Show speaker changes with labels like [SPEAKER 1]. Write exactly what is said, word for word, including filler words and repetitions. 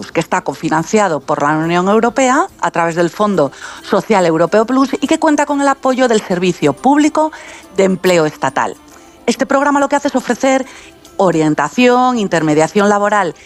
[SPEAKER 1] Plus, que está cofinanciado por la Unión Europea a través del Fondo Social Europeo Plus y que cuenta con el apoyo del Servicio Público de Empleo Estatal. Este programa lo que hace es ofrecer orientación, intermediación laboral